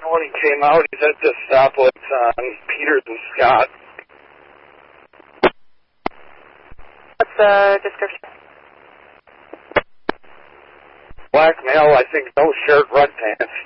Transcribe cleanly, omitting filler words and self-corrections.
when he came out, he's at the stoplights on Peters and Scott. What's the description? Black male, I think no shirt, red pants.